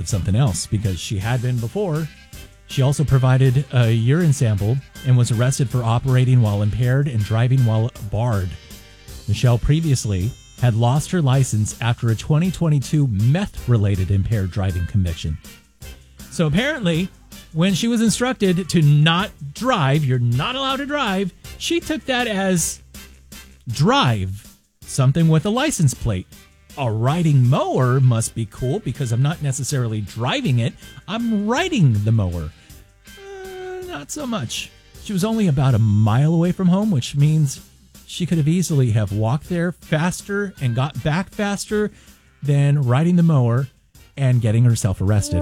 of something else because she had been before. She also provided a urine sample and was arrested for operating while impaired and driving while barred. Michelle previously had lost her license after a 2022 meth-related impaired driving conviction. So apparently, when she was instructed to not drive, you're not allowed to drive, she took that as drive, something with a license plate. A riding mower must be cool because I'm not necessarily driving it, I'm riding the mower. Not so much. She was only about a mile away from home, which means she could have easily have walked there faster and got back faster than riding the mower and getting herself arrested.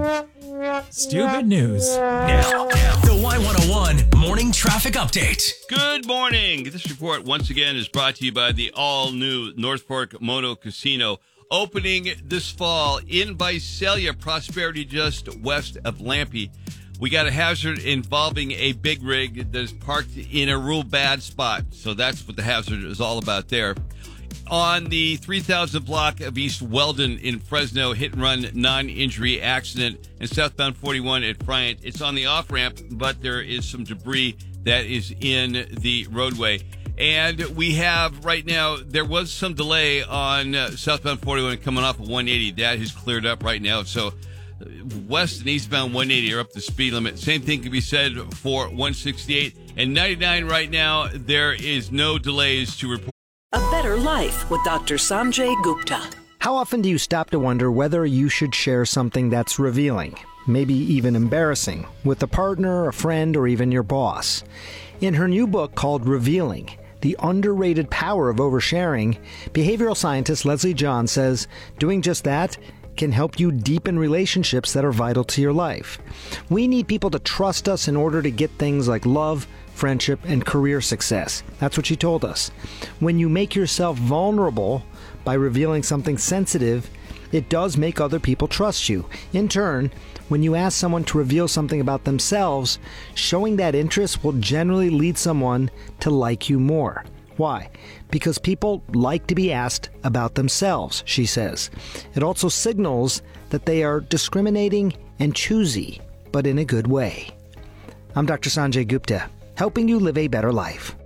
Stupid news. Now, the Y101 Morning Traffic Update. Good morning. This report, once again, is brought to you by the all-new North Fork Moto Casino, opening this fall in Visalia, Prosperity, just west of Lampe. We got a hazard involving a big rig that is parked in a real bad spot. So that's what the hazard is all about there. On the 3000 block of East Weldon in Fresno, hit and run non-injury accident, and southbound 41 at Bryant. It's on the off-ramp, but there is some debris that is in the roadway. And we have right now, there was some delay on southbound 41 coming off of 180. That has cleared up right now. So west and eastbound 180 are up the speed limit. Same thing can be said for 168 and 99 right now. There is no delays to report. A Better Life with Dr. Sanjay Gupta. How often do you stop to wonder whether you should share something that's revealing, maybe even embarrassing, with a partner, a friend, or even your boss? In her new book called Revealing, The Underrated Power of Oversharing, behavioral scientist Leslie John says doing just that can help you deepen relationships that are vital to your life. We need people to trust us in order to get things like love, friendship, and career success. That's what she told us. When you make yourself vulnerable by revealing something sensitive, it does make other people trust you. In turn, when you ask someone to reveal something about themselves, showing that interest will generally lead someone to like you more. Why? Because people like to be asked about themselves, she says. It also signals that they are discriminating and choosy, but in a good way. I'm Dr. Sanjay Gupta, helping you live a better life.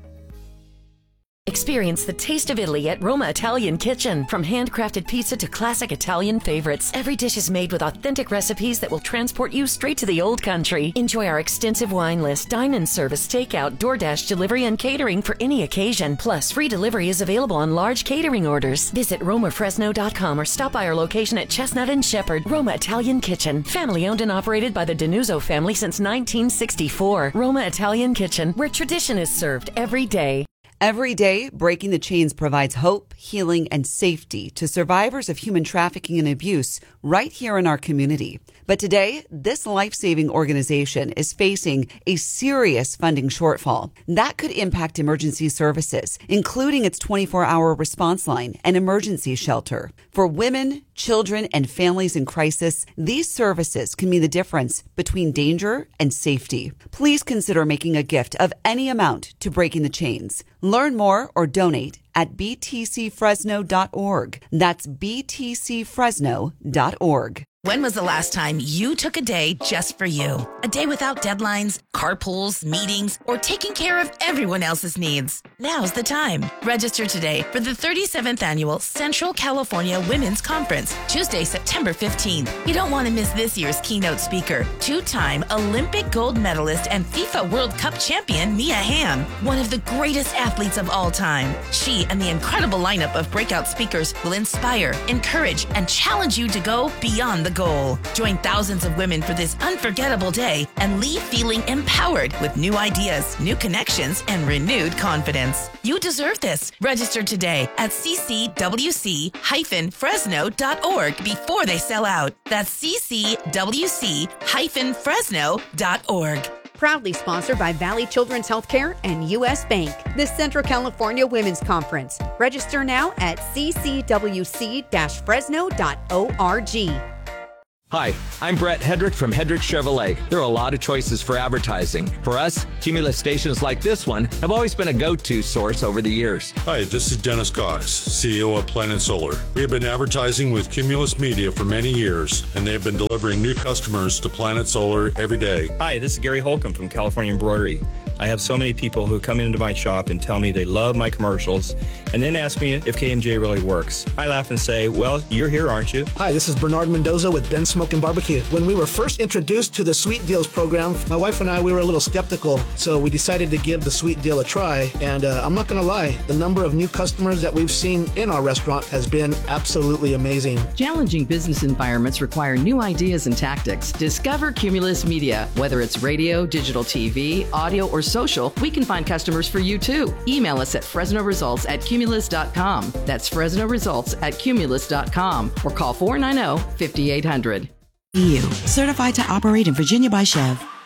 Experience the taste of Italy at Roma Italian Kitchen. From handcrafted pizza to classic Italian favorites, every dish is made with authentic recipes that will transport you straight to the old country. Enjoy our extensive wine list, dine-in service, takeout, DoorDash delivery, and catering for any occasion. Plus, free delivery is available on large catering orders. Visit RomaFresno.com or stop by our location at Chestnut and Shepherd. Roma Italian Kitchen. Family owned and operated by the Denuzzo family since 1964. Roma Italian Kitchen, where tradition is served every day. Every day, Breaking the Chains provides hope, healing, and safety to survivors of human trafficking and abuse right here in our community. But today, this life-saving organization is facing a serious funding shortfall. That could impact emergency services, including its 24-hour response line and emergency shelter. For women, children, and families in crisis, these services can mean the difference between danger and safety. Please consider making a gift of any amount to Breaking the Chains. Learn more or donate at btcfresno.org. That's btcfresno.org. When was the last time you took a day just for you? A day without deadlines, carpools, meetings, or taking care of everyone else's needs? Now's the time. Register today for the 37th Annual Central California Women's Conference, Tuesday, September 15th. You don't want to miss this year's keynote speaker, two-time Olympic gold medalist and FIFA World Cup champion Mia Hamm, one of the greatest athletes of all time. She and the incredible lineup of breakout speakers will inspire, encourage, and challenge you to go beyond the goal. Join thousands of women for this unforgettable day and leave feeling empowered with new ideas, new connections, and renewed confidence. You deserve this. Register today at ccwc-fresno.org before they sell out. That's ccwc-fresno.org. Proudly sponsored by Valley Children's Healthcare and U.S. Bank. The Central California Women's Conference. Register now at ccwc-fresno.org. Hi, I'm Brett Hedrick from Hedrick Chevrolet. There are a lot of choices for advertising. For us, Cumulus stations like this one have always been a go-to source over the years. Hi, this is Dennis Cox, CEO of Planet Solar. We have been advertising with Cumulus Media for many years, and they have been delivering new customers to Planet Solar every day. Hi, this is Gary Holcomb from California Embroidery. I have so many people who come into my shop and tell me they love my commercials and then ask me if KMJ really works. I laugh and say, well, you're here, aren't you? Hi, this is Bernard Mendoza with Ben Smokin' Barbecue. When we were first introduced to the Sweet Deals program, my wife and I, we were a little skeptical, so we decided to give the Sweet Deal a try. And I'm not going to lie, the number of new customers that we've seen in our restaurant has been absolutely amazing. Challenging business environments require new ideas and tactics. Discover Cumulus Media. Whether it's radio, digital TV, audio, or social, we can find customers for you too. Email us at FresnoResults@Cumulus.com. That's FresnoResults@Cumulus.com or call 490-5800. EU, certified to operate in Virginia by Chev.